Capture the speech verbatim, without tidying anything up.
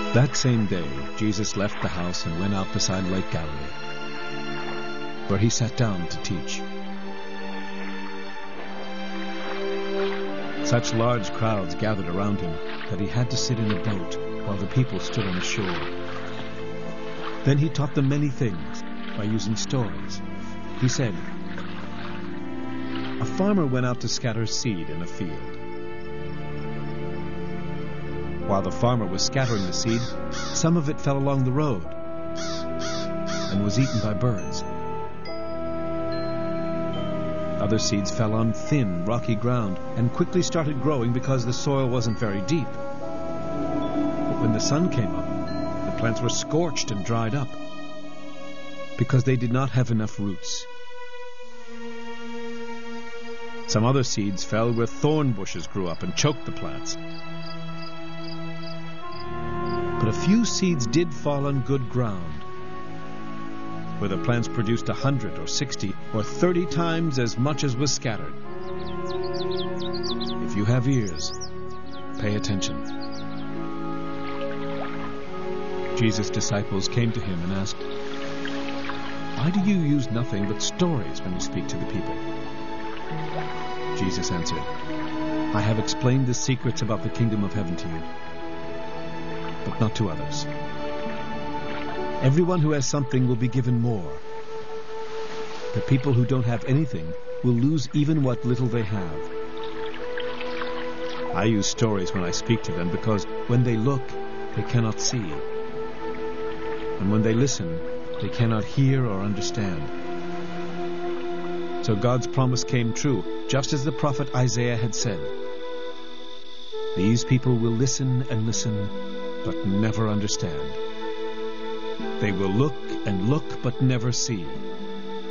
That same day, Jesus left the house and went out beside Lake Galilee, where he sat down to teach. Such large crowds gathered around him that he had to sit in a boat while the people stood on the shore. Then he taught them many things by using stories. He said, "A farmer went out to scatter seed in a field. While the farmer was scattering the seed, some of it fell along the road and was eaten by birds. Other seeds fell on thin, rocky ground and quickly started growing because the soil wasn't very deep. But when the sun came up, the plants were scorched and dried up because they did not have enough roots. Some other seeds fell where thorn bushes grew up and choked the plants. But a few seeds did fall on good ground, where the plants produced a hundred or sixty or thirty times as much as was scattered. If you have ears, pay attention." Jesus' disciples came to him and asked, "Why do you use nothing but stories when you speak to the people?" Jesus answered, "I have explained the secrets about the kingdom of heaven to you, but not to others. Everyone who has something will be given more. The people who don't have anything will lose even what little they have. I use stories when I speak to them because when they look, they cannot see. And when they listen, they cannot hear or understand." So God's promise came true, just as the prophet Isaiah had said. "These people will listen and listen, but never understand. They will look and look, but never see.